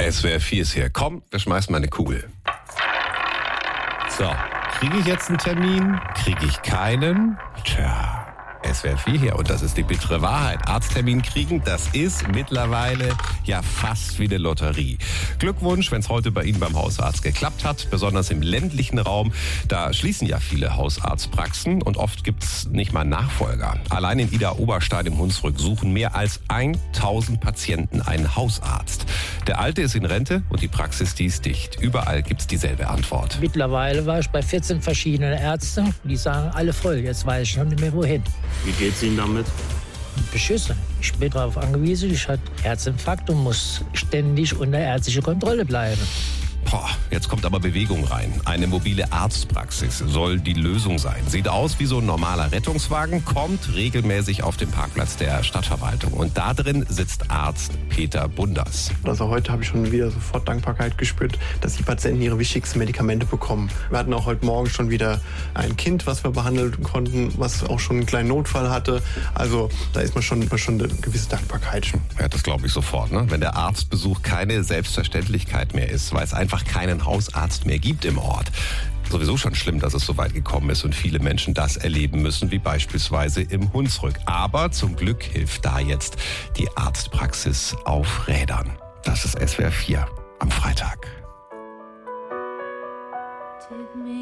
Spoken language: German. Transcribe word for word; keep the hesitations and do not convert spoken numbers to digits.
S W R vier ist hier. Komm, wir schmeißen mal eine Kugel. So, kriege ich jetzt einen Termin? Kriege ich keinen? Tja, S W R vier hier und das ist die bittere Wahrheit. Arzttermin kriegen, das ist mittlerweile ja fast wie eine Lotterie. Glückwunsch, wenn es heute bei Ihnen beim Hausarzt geklappt hat, besonders im ländlichen Raum. Da schließen ja viele Hausarztpraxen und oft gibt's nicht mal Nachfolger. Allein in Idar-Oberstein im Hunsrück suchen mehr als tausend Patienten einen Hausarzt. Der Alte ist in Rente und die Praxis, die ist dicht. Überall gibt's dieselbe Antwort. Mittlerweile war ich bei vierzehn verschiedenen Ärzten. Die sagen alle voll. Jetzt weiß ich schon nicht mehr wohin. Wie geht's Ihnen damit? Beschissen. Ich bin darauf angewiesen, ich hatte Herzinfarkt und muss ständig unter ärztlicher Kontrolle bleiben. Boah, jetzt kommt aber Bewegung rein. Eine mobile Arztpraxis soll die Lösung sein. Sieht aus wie so ein normaler Rettungswagen, kommt regelmäßig auf den Parkplatz der Stadtverwaltung. Und da drin sitzt Arzt Peter Bunders. Also heute habe ich schon wieder sofort Dankbarkeit gespürt, dass die Patienten ihre wichtigsten Medikamente bekommen. Wir hatten auch heute Morgen schon wieder ein Kind, was wir behandeln konnten, was auch schon einen kleinen Notfall hatte. Also da ist man schon, schon eine gewisse Dankbarkeit. Ja, das glaube ich sofort, ne? Wenn der Arztbesuch keine Selbstverständlichkeit mehr ist, weil es einfach keinen Hausarzt mehr gibt im Ort. Sowieso schon schlimm, dass es so weit gekommen ist und viele Menschen das erleben müssen, wie beispielsweise im Hunsrück. Aber zum Glück hilft da jetzt die Arztpraxis auf Rädern. Das ist S W R vier am Freitag.